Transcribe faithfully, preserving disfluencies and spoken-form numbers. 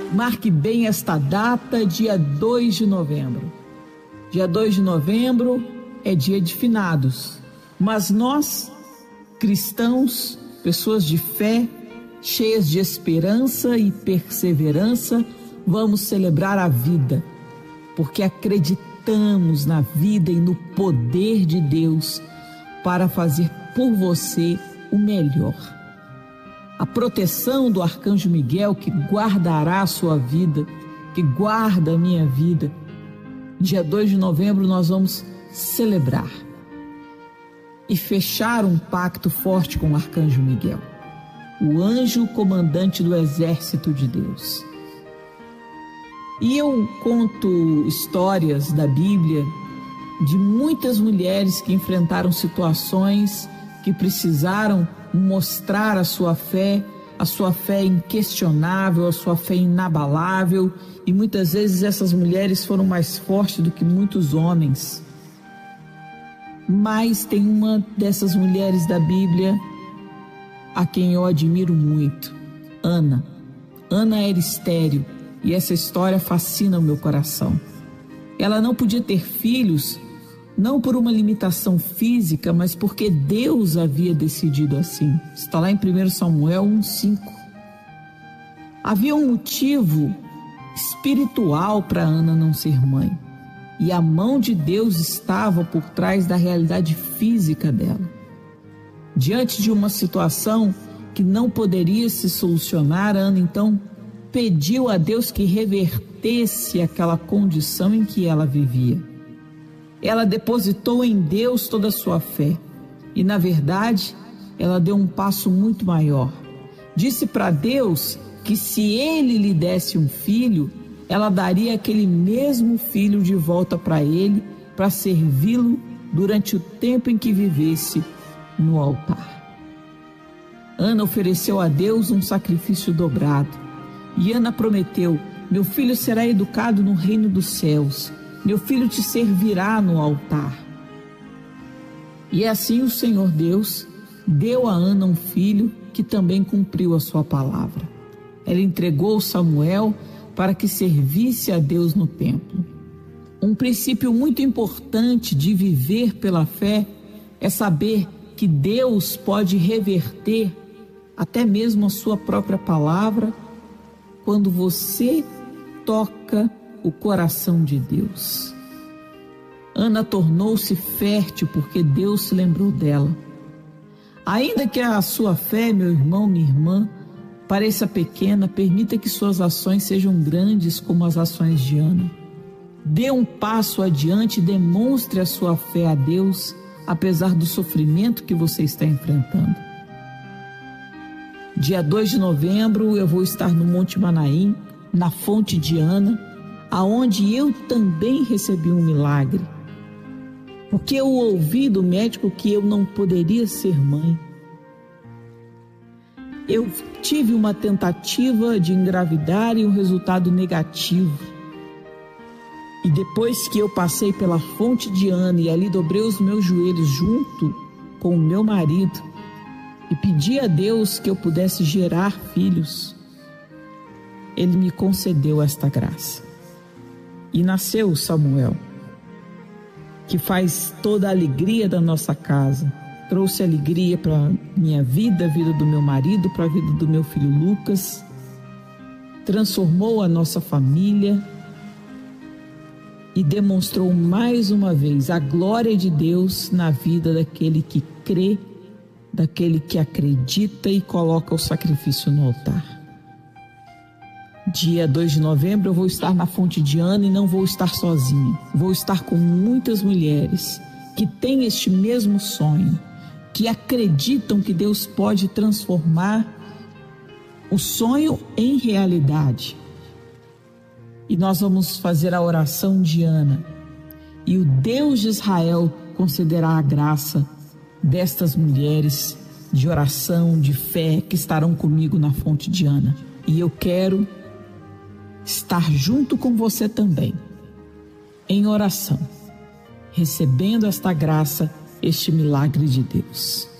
marque bem esta data, dia dois de novembro. Dia dois de novembro é dia de finados, mas nós, cristãos, pessoas de fé, cheias de esperança e perseverança, vamos celebrar a vida, porque acreditamos na vida e no poder de Deus para fazer por você o melhor. A proteção do arcanjo Miguel, que guardará a sua vida, que guarda a minha vida. Dia dois de novembro nós vamos celebrar e fechar um pacto forte com o arcanjo Miguel, o anjo comandante do exército de Deus. E eu conto histórias da Bíblia de muitas mulheres que enfrentaram situações que precisaram mostrar a sua fé, a sua fé inquestionável, a sua fé inabalável, e muitas vezes essas mulheres foram mais fortes do que muitos homens. Mas tem uma dessas mulheres da Bíblia a quem eu admiro muito, Ana. Ana era estéril e essa história fascina o meu coração. Ela não podia ter filhos, não por uma limitação física, mas porque Deus havia decidido assim. Está lá em primeiro Samuel um, cinco. Havia um motivo espiritual para Ana não ser mãe, e a mão de Deus estava por trás da realidade física dela. Diante de uma situação que não poderia se solucionar, Ana então pediu a Deus que revertesse aquela condição em que ela vivia. Ela depositou em Deus toda a sua fé e, na verdade, ela deu um passo muito maior. Disse para Deus que se Ele lhe desse um filho, ela daria aquele mesmo filho de volta para Ele, para servi-lo durante o tempo em que vivesse no altar. Ana ofereceu a Deus um sacrifício dobrado e Ana prometeu: meu filho será educado no reino dos céus. Meu filho te servirá no altar. E assim o Senhor Deus deu a Ana um filho que também cumpriu a sua palavra. Ela entregou Samuel para que servisse a Deus no templo. Um princípio muito importante de viver pela fé é saber que Deus pode reverter até mesmo a sua própria palavra quando você toca o coração de Deus. Ana tornou-se fértil porque Deus se lembrou dela. Ainda que a sua fé, meu irmão, minha irmã, pareça pequena, permita que suas ações sejam grandes como as ações de Ana. Dê um passo adiante e demonstre a sua fé a Deus, apesar do sofrimento que você está enfrentando. Dia dois de novembro eu vou estar no Monte Manaim, na fonte de Ana, aonde eu também recebi um milagre, porque eu ouvi do médico que eu não poderia ser mãe. Eu tive uma tentativa de engravidar e um resultado negativo. E depois que eu passei pela fonte de Ana e ali dobrei os meus joelhos junto com o meu marido e pedi a Deus que eu pudesse gerar filhos, Ele me concedeu esta graça. E nasceu Samuel, que faz toda a alegria da nossa casa. Trouxe alegria para a minha vida, a vida do meu marido, para a vida do meu filho Lucas. Transformou a nossa família e demonstrou mais uma vez a glória de Deus na vida daquele que crê, daquele que acredita e coloca o sacrifício no altar. Dia dois de novembro eu vou estar na fonte de Ana e não vou estar sozinha. Vou estar com muitas mulheres que têm este mesmo sonho, que acreditam que Deus pode transformar o sonho em realidade. E nós vamos fazer a oração de Ana. E o Deus de Israel concederá a graça destas mulheres de oração, de fé, que estarão comigo na fonte de Ana. E eu quero estar junto com você também, em oração, recebendo esta graça, este milagre de Deus.